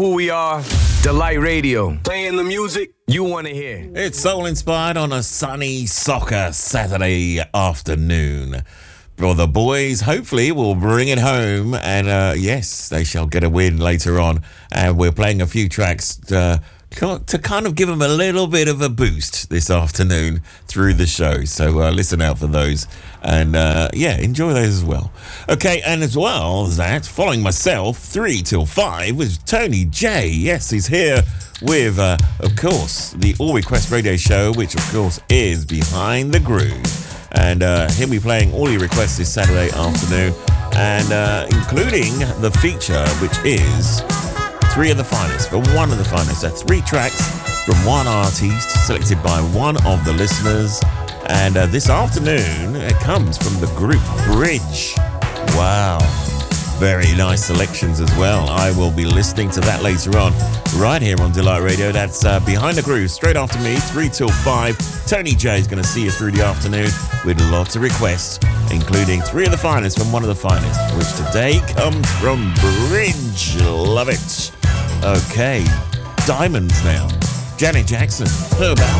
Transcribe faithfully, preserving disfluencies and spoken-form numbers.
who we are. Delight Radio. Playing the music you want to hear. It's Soul Inspired on a sunny soccer Saturday afternoon. For the boys, hopefully, will bring it home. And uh, yes, they shall get a win later on. And we're playing a few tracks to, to kind of give them a little bit of a boost this afternoon through the show. So uh, listen out for those. And uh, yeah, enjoy those as well. Okay, and as well as that, following myself, three till five with Tony J. Yes, he's here with, uh, of course, the All Request Radio Show, which, of course, is Behind the Groove. And uh, he'll be playing all your requests this Saturday afternoon, and uh, including the feature, which is three of the finest, for one of the finest. That's three tracks from one artist selected by one of the listeners. And uh, this afternoon, it comes from the group Bridge. Wow. Very nice selections as well. I will be listening to that later on, right here on Delight Radio. That's uh, Behind the Groove, straight after me, three till five. Tony J is going to see you through the afternoon with lots of requests, including three of the finest from one of the finest, which today comes from Bridge. Love it. Okay, Diamonds now. Janet Jackson. Her about